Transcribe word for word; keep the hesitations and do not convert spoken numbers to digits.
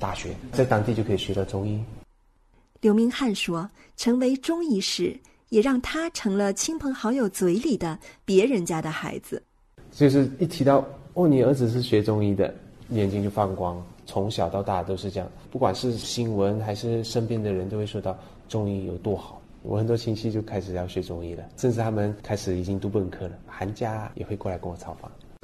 大学，在当地就可以学到中医。 刘明翰说，成为中医师也让他成了亲朋好友嘴里的别人家的孩子。 就是一提到哦，你儿子是学中医的，眼睛就放光。从小到大都是这样，不管是新闻还是身边的人都会说到中医有多好。我很多亲戚就开始要学中医了，甚至他们开始已经读本科了，寒假也会过来跟我采访。